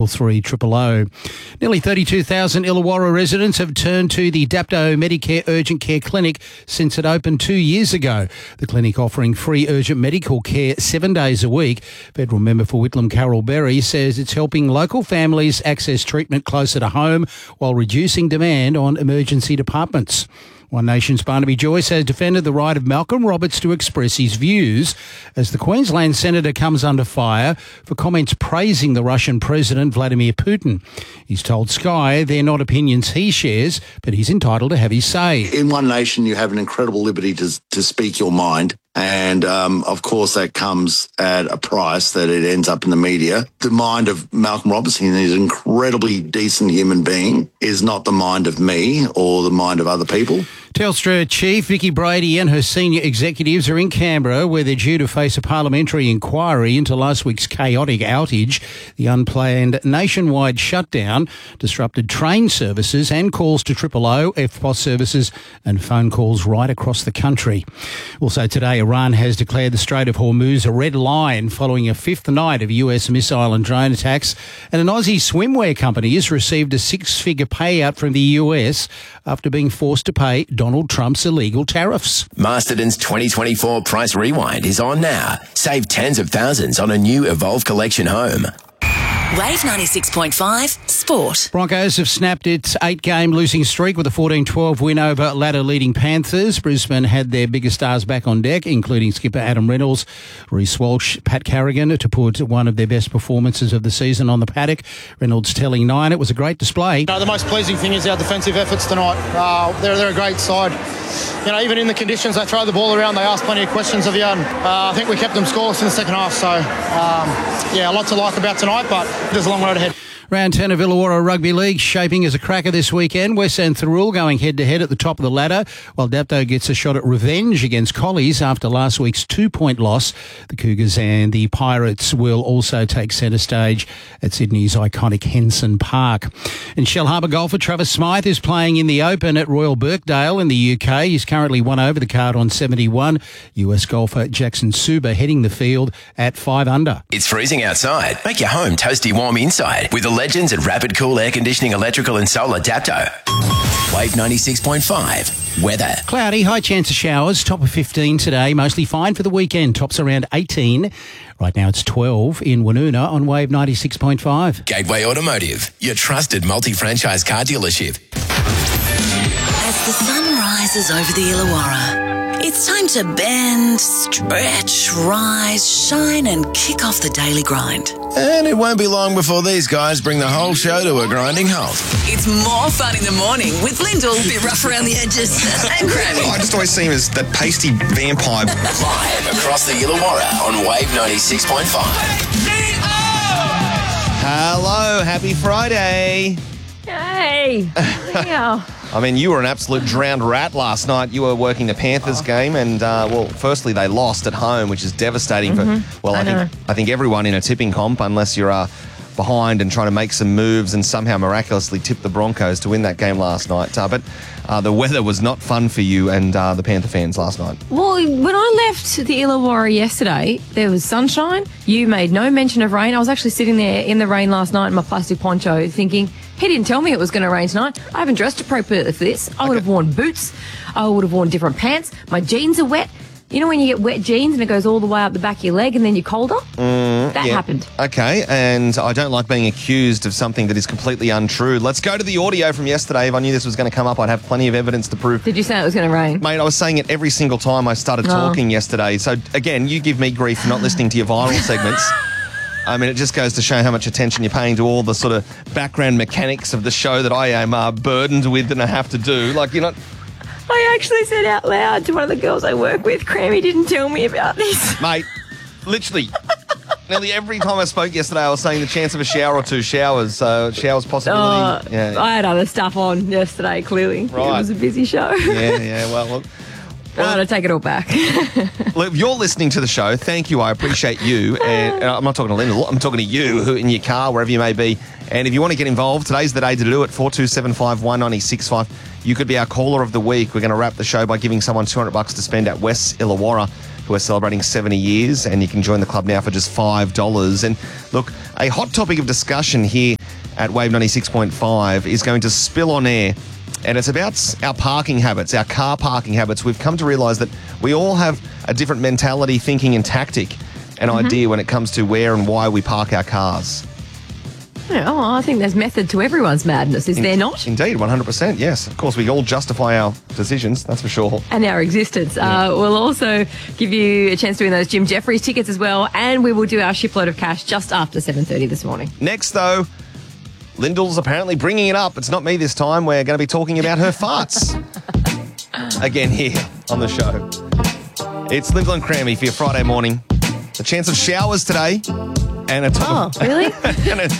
333 Nearly 32,000 Illawarra residents have turned to the Dapto Medicare Urgent Care Clinic since it opened 2 years ago. The clinic offering free urgent medical care 7 days a week. Federal member for Whitlam Carol Berry says it's helping local families access treatment closer to home while reducing demand on emergency departments. One Nation's Barnaby Joyce has defended the right of Malcolm Roberts to express his views as the Queensland Senator comes under fire for comments praising the Russian President Vladimir Putin. He's told Sky they're not opinions he shares, but he's entitled to have his say. In One Nation, you have an incredible liberty to speak your mind. And, of course, that comes at a price that it ends up in the media. The mind of Malcolm Robertson, he's an incredibly decent human being, is not the mind of me or the mind of other people. Telstra Chief Vicky Brady and her senior executives are in Canberra where they're due to face a parliamentary inquiry into last week's chaotic outage. The unplanned nationwide shutdown disrupted train services and calls to OOO, FPOS services and phone calls right across the country. Also today, Iran has declared the Strait of Hormuz a red line following a fifth night of US missile and drone attacks. And an Aussie swimwear company has received a six-figure payout from the US after being forced to pay Donald Trump's illegal tariffs. Masterton's 2024 Price Rewind is on now. Save tens of thousands on a new Evolve Collection home. Wave 96.5 Sport. Broncos have snapped its 8-game losing streak with a 14-12 win over ladder-leading Panthers. Brisbane had their biggest stars back on deck, including skipper Adam Reynolds, Reece Walsh, Pat Carrigan, to put one of their best performances of the season on the paddock. Reynolds telling Nine it was a great display. The most pleasing thing is our defensive efforts tonight. They're a great side. Even in the conditions they throw the ball around, they ask plenty of questions of you. And, I think we kept them scoreless in the second half. So, a lot to like about tonight, but there's a long road ahead. Round 10 of Illawarra Rugby League shaping as a cracker this weekend. West and Thirroul going head-to-head at the top of the ladder, while Dapto gets a shot at revenge against Collies after last week's 2-point loss. The Cougars and the Pirates will also take centre stage at Sydney's iconic Henson Park. And Shell Harbour golfer Travis Smythe is playing in the Open at Royal Birkdale in the UK. He's currently won over the card on 71. US golfer Jackson Suba heading the field at 5 under. It's freezing outside. Make your home toasty warm inside with the legends at Rapid Cool Air Conditioning, Electrical and Solar Dapto. Wave 96.5. Weather. Cloudy, high chance of showers, top of 15 today, mostly fine for the weekend, tops around 18. Right now it's 12 in Woonona on Wave 96.5. Gateway Automotive, your trusted multi-franchise car dealership. As the sun rises over the Illawarra, it's time to bend, stretch, rise, shine and kick off the daily grind. And it won't be long before these guys bring the whole show to a grinding halt. It's more fun in the morning with Lyndall, a bit rough around the edges, and Grammy. I just always see him as the pasty vampire. Live across the Illawarra on Wave 96.5. Hello, happy Friday. Hey. Yeah. I mean, you were an absolute drowned rat last night. You were working the Panthers game and, firstly, they lost at home, which is devastating I think everyone in a tipping comp, unless you're behind and trying to make some moves and somehow miraculously tip the Broncos to win that game last night. But the weather was not fun for you and the Panther fans last night. Well, when I left the Illawarra yesterday, there was sunshine. You made no mention of rain. I was actually sitting there in the rain last night in my plastic poncho thinking, he didn't tell me it was going to rain tonight. I haven't dressed appropriately for this. I would have worn boots. I would have worn different pants. My jeans are wet. You know when you get wet jeans and it goes all the way up the back of your leg and then you're colder? That happened. Okay, and I don't like being accused of something that is completely untrue. Let's go to the audio from yesterday. If I knew this was going to come up, I'd have plenty of evidence to prove. Did you say it was going to rain? Mate, I was saying it every single time I started talking yesterday. So, again, you give me grief for not listening to your viral segments. I mean, it just goes to show how much attention you're paying to all the sort of background mechanics of the show that I am burdened with and I have to do. Like, you're not... I actually said out loud to one of the girls I work with, Crammy didn't tell me about this. Mate, literally, nearly every time I spoke yesterday, I was saying the chance of a shower or two showers, showers possibility. I had other stuff on yesterday, clearly. Right. It was a busy show. Well, look. I'm going to take it all back. Look, if you're listening to the show, thank you. I appreciate you. And I'm not talking to Linda. I'm talking to you who in your car, wherever you may be. And if you want to get involved, today's the day to do it. 4275 1965. You could be our caller of the week. We're going to wrap the show by giving someone $200 to spend at West Illawarra, who are celebrating 70 years. And you can join the club now for just $5. And look, a hot topic of discussion here at Wave 96.5 is going to spill on air. And it's about our parking habits, our car parking habits. We've come to realise that we all have a different mentality, thinking and tactic and idea when it comes to where and why we park our cars. Yeah, well, I think there's method to everyone's madness, is there not? Indeed, 100%, yes. Of course, we all justify our decisions, that's for sure. And our existence. We'll also give you a chance to win those Jim Jeffries tickets as well, and we will do our shipload of cash just after 7:30 this morning. Next, though, Lyndall's apparently bringing it up. It's not me this time. We're going to be talking about her farts. Again here on the show. It's Lyndall and Crammy for your Friday morning. The chance of showers today. And a Oh, really? and a